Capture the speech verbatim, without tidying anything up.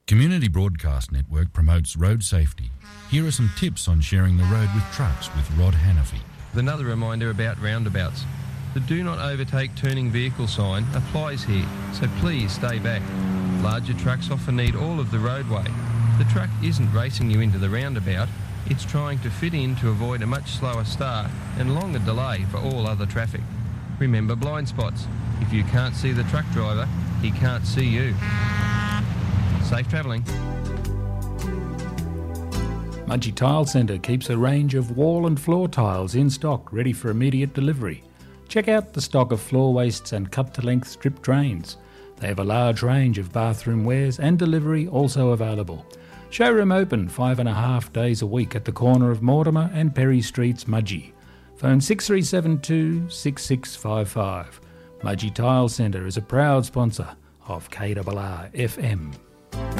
Community Broadcast Network promotes road safety. Here are some tips on sharing the road with trucks with Rod Hannafy. Another reminder about roundabouts. The do not overtake turning vehicle sign applies here, so please stay back. Larger trucks often need all of the roadway. The truck isn't racing you into the roundabout, it's trying to fit in to avoid a much slower start and longer delay for all other traffic. Remember blind spots. If you can't see the truck driver, he can't see you. Safe travelling. Mudgee Tile Centre keeps a range of wall and floor tiles in stock ready for immediate delivery. Check out the stock of floor wastes and cut-to-length strip drains. They have a large range of bathroom wares and delivery also available. Showroom open five and a half days a week at the corner of Mortimer and Perry Streets, Mudgee. Phone six three seven two, six six five five. Mudgee Tile Centre is a proud sponsor of K R R F M.